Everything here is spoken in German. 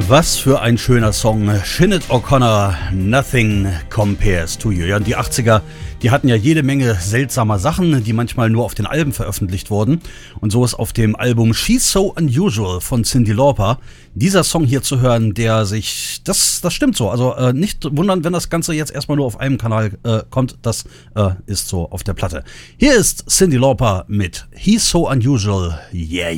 Was für ein schöner Song. Sinead O'Connor, Nothing Compares to You. Ja, und die 80er, die hatten ja jede Menge seltsamer Sachen, die manchmal nur auf den Alben veröffentlicht wurden. Und so ist auf dem Album She's So Unusual von Cyndi Lauper dieser Song hier zu hören, der sich, das stimmt so. Also nicht wundern, wenn das Ganze jetzt erstmal nur auf einem Kanal kommt. Das ist so auf der Platte. Hier ist Cyndi Lauper mit He's So Unusual. Yeah.